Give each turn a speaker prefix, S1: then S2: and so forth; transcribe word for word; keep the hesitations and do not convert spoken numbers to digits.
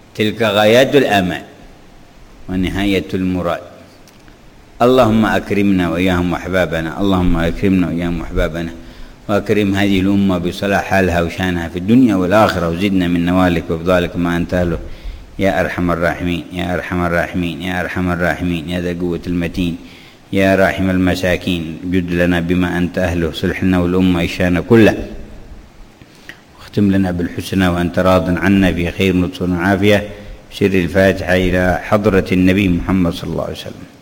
S1: تلك غايات الآمال ونهاية المراد. اللهم أكرمنا وإياهم وأحبابنا، اللهم أكرمنا وإياهم وأحبابنا، وأكرم هذه الأمة بصلاح حالها وشانها في الدنيا والآخرة، وزدنا من نوالك وفضالك ما أنت أهله يا أرحم الراحمين يا أرحم الراحمين يا أرحم الراحمين يا ذا القوة المتين يا راحم المساكين. جد لنا بما أنت أهله، صلح لنا والأمة إشانا كله، واختم لنا بالحسنى وأنت راض عنا في خير نصر وعافية. سر الفاتحة إلى حضرة النبي محمد صلى الله عليه وسلم.